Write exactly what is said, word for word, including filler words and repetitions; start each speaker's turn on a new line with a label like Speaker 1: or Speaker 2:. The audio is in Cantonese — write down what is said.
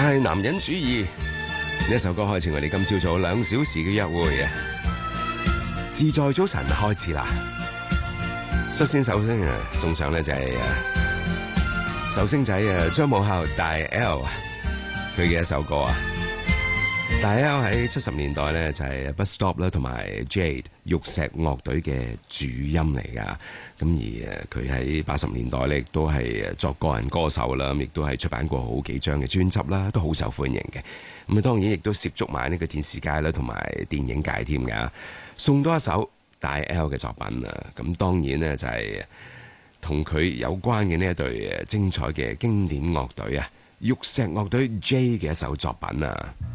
Speaker 1: 係男人主義。呢一首歌開始我哋今朝早兩小時嘅約會啊！自在早晨開始啦。率先首先啊送上咧就係誒壽星仔啊張武孝大 L 佢嘅一首歌啊。大 L 喺七十年代咧就係 Bus Stop 啦同埋 Jade 玉石樂隊嘅主音嚟噶。咁而誒佢喺八十年代咧亦都係作個人歌手啦，亦都係出版過好幾張嘅專輯啦，都好受歡迎嘅。咁啊當然亦都涉足埋呢個電視界啦同埋電影界添噶。送多一首大 L 嘅作品啊，咁當然呢，就係同佢有關嘅呢一隊精彩嘅經典樂隊啊，玉石樂隊 J 嘅一首作品啊。